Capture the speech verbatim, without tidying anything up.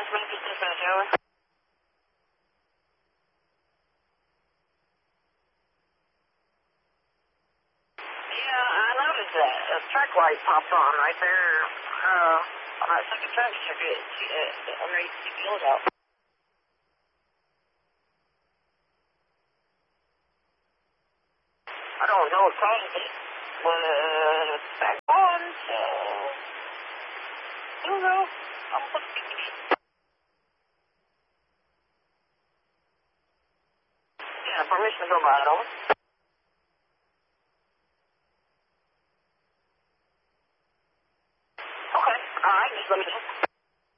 Memphis dispatch, over. Yeah, I noticed that. A track light popped on right there. Uh, on that second track circuit. Uh, underneath the field out. I don't know what caused it, but uh, it's back on, so I don't know. I'm looking. Yeah, permission to go by it, over.